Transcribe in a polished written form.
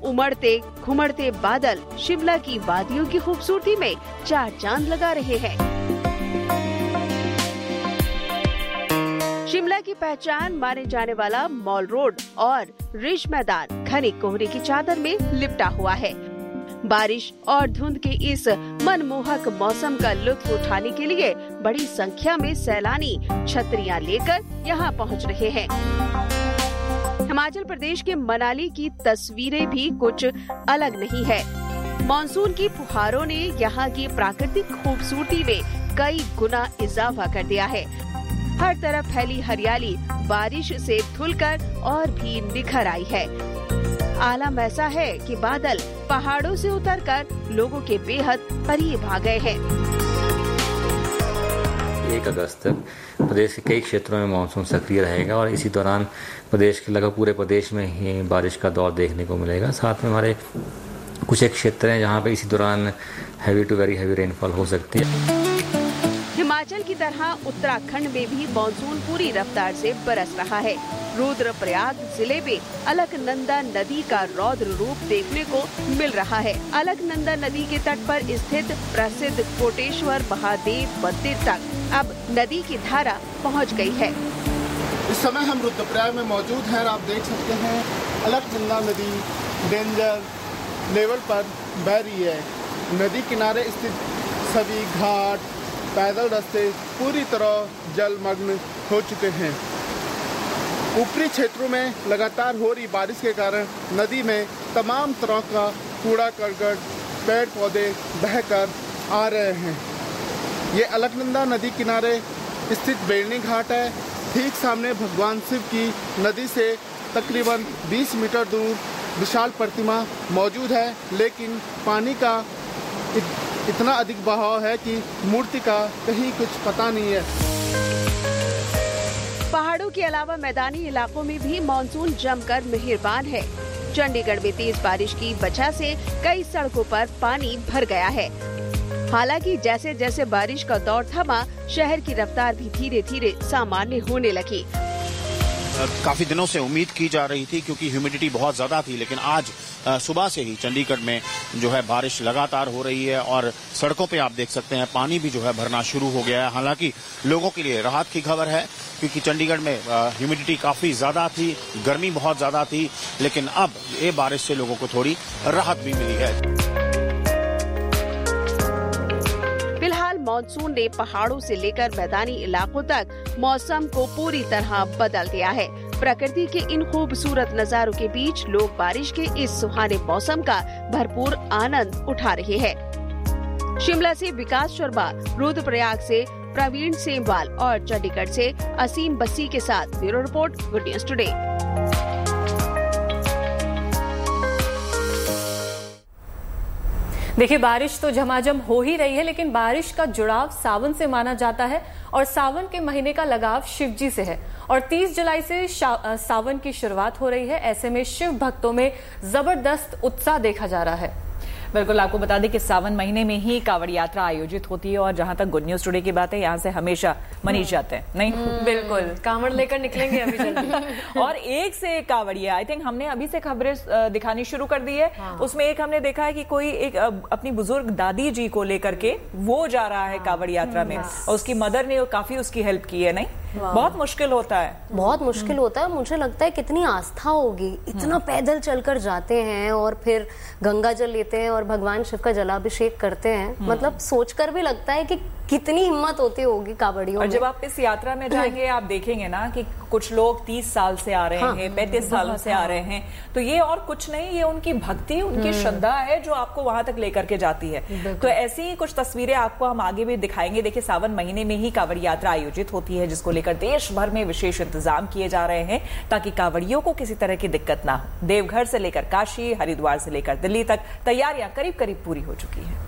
उमड़ते घुमड़ते बादल शिमला की वादियों की खूबसूरती में चार चांद लगा रहे हैं। शिमला की पहचान माने जाने वाला मॉल रोड और रिज मैदान घने कोहरे की चादर में लिपटा हुआ है। बारिश और धुंध के इस मनमोहक मौसम का लुत्फ उठाने के लिए बड़ी संख्या में सैलानी छतरियां लेकर यहां पहुंच रहे हैं। हिमाचल प्रदेश के मनाली की तस्वीरें भी कुछ अलग नहीं है। मानसून की फुहारों ने यहां की प्राकृतिक खूबसूरती में कई गुना इजाफा कर दिया है। हर तरफ फैली हरियाली बारिश से धुलकर और भी निखर आई है। आलम ऐसा है कि बादल पहाड़ों से उतरकर लोगों के बेहद करीब आ गए हैं। 1 अगस्त तक प्रदेश के कई क्षेत्रों में मानसून सक्रिय रहेगा और इसी दौरान प्रदेश के लगभग पूरे प्रदेश में ही बारिश का दौर देखने को मिलेगा। साथ में हमारे कुछ एक क्षेत्र हैं जहां पे इसी दौरान heavy to very heavy rainfall हो सकती है। हिमाचल की तरह उत्तराखंड में भी मानसून पूरी रफ्तार से बरस रहा है। रुद्रप्रयाग जिले में अलकनंदा नदी का रौद्र रूप देखने को मिल रहा है। अलकनंदा नदी के तट पर स्थित प्रसिद्ध कोटेश्वर महादेव मंदिर तक अब नदी की धारा पहुंच गई है। इस समय हम रुद्रप्रयाग में मौजूद हैं। आप देख सकते हैं अलकनंदा नदी डेंजर लेवल पर बह रही है। नदी किनारे स्थित सभी घाट पैदल रास्ते पूरी तरह जलमग्न हो चुके हैं। ऊपरी क्षेत्रों में लगातार हो रही बारिश के कारण नदी में तमाम तरह का कूड़ा करकट पेड़ पौधे बहकर आ रहे हैं। ये अलकनंदा नदी किनारे स्थित बेलनी घाट है। ठीक सामने भगवान शिव की नदी से तकरीबन 20 मीटर दूर विशाल प्रतिमा मौजूद है, लेकिन पानी का इतना अधिक बहाव है कि मूर्ति का कहीं कुछ पता नहीं है। पहाड़ों के अलावा मैदानी इलाकों में भी मानसून जमकर मेहरबान है। चंडीगढ़ में तेज बारिश की वजह से कई सड़कों पर पानी भर गया है। हालांकि जैसे जैसे बारिश का दौर थमा, शहर की रफ्तार भी धीरे धीरे सामान्य होने लगी। काफी दिनों से उम्मीद की जा रही थी क्योंकि ह्यूमिडिटी बहुत ज्यादा थी, लेकिन आज सुबह से ही चंडीगढ़ में जो है बारिश लगातार हो रही है और सड़कों पे आप देख सकते हैं पानी भी जो है भरना शुरू हो गया है। हालांकि लोगों के लिए राहत की खबर है क्योंकि चंडीगढ़ में ह्यूमिडिटी काफी ज्यादा थी, गर्मी बहुत ज्यादा थी, लेकिन अब ये बारिश से लोगों को थोड़ी राहत भी मिली है। फिलहाल मानसून ने पहाड़ों से लेकर मैदानी इलाकों तक मौसम को पूरी तरह बदल दिया है। प्रकृति के इन खूबसूरत नजारों के बीच लोग बारिश के इस सुहाने मौसम का भरपूर आनंद उठा रहे हैं। शिमला से विकास शर्मा, रुद्रप्रयाग से प्रवीण सेमवाल और चंडीगढ़ से असीम बस्सी के साथ bureau report, good news today. देखिए, बारिश तो झमाझम हो ही रही है, लेकिन बारिश का जुड़ाव सावन से माना जाता है और सावन के महीने का लगाव शिव जी से है और 30 जुलाई से सावन की शुरुआत हो रही है। ऐसे में शिव भक्तों में जबरदस्त उत्साह देखा जा रहा है। बिल्कुल, आपको बता दें कि सावन महीने में ही कांवड़ यात्रा आयोजित होती है और जहां तक गुड न्यूज टुडे की बात है, यहाँ से हमेशा मनीष जाते हैं। नहीं, बिल्कुल कांवड़ लेकर निकलेंगे अभी जल्दी। और एक से एक कांवड़िया, आई थिंक हमने अभी से खबरें दिखानी शुरू कर दी है। उसमें एक हमने देखा है कि कोई एक अपनी बुजुर्ग दादी जी को लेकर के वो जा रहा है कांवड़ यात्रा में और उसकी मदर ने काफी उसकी हेल्प की है। नहीं, बहुत मुश्किल होता है, बहुत मुश्किल होता है। मुझे लगता है कितनी आस्था होगी, इतना पैदल चलकर जाते हैं और फिर गंगा जल लेते हैं और भगवान शिव का जलाभिषेक करते हैं। मतलब सोचकर भी लगता है कि कितनी हिम्मत होती होगी कांवड़ियों में। और जब आप इस यात्रा में जाएंगे आप देखेंगे ना कि कुछ लोग 30 साल से आ रहे हैं, 35 सालों से आ रहे हैं, तो ये और कुछ नहीं, ये उनकी भक्ति, उनकी श्रद्धा है जो आपको वहां तक लेकर के जाती है। तो ऐसी ही कुछ तस्वीरें आपको हम आगे भी दिखाएंगे। देखिए, सावन महीने में ही कांवड़ यात्रा आयोजित होती है, जिसको लेकर देश भर में विशेष इंतजाम किए जा रहे हैं ताकि कांवड़ियों को किसी तरह की दिक्कत ना हो। देवघर से लेकर काशी, हरिद्वार से लेकर दिल्ली तक तैयारियां करीब करीब पूरी हो चुकी है।